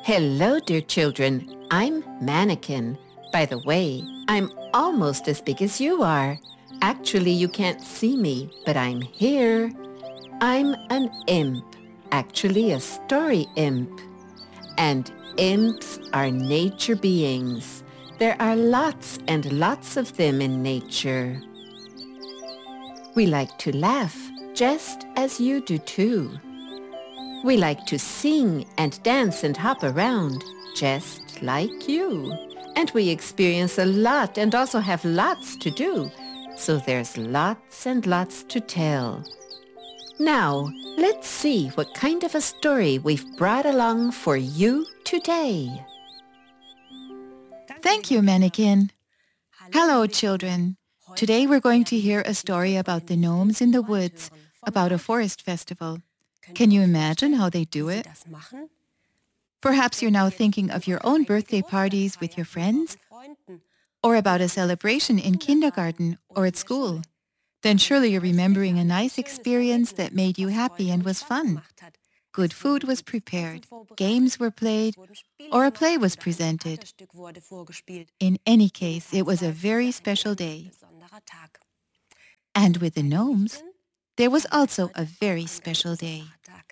Hello, dear children. I'm Mannequin. By the way, I'm almost as big as you are. Actually, you can't see me, but I'm here. I'm an imp, actually a story imp. And imps are nature beings. There are lots and lots of them in nature. We like to laugh, just as you do too. We like to sing and dance and hop around, just like you. And we experience a lot and also have lots to do. So there's lots and lots to tell. Now, let's see what kind of a story we've brought along for you today. Thank you, Mannequin. Hello, children. Today we're going to hear a story about the gnomes in the woods, about a forest festival. Can you imagine how they do it? Perhaps you're now thinking of your own birthday parties with your friends, or about a celebration in kindergarten or at school. Then surely you're remembering a nice experience that made you happy and was fun. Good food was prepared, games were played, or a play was presented. In any case, it was a very special day. And with the gnomes, there was also a very special day.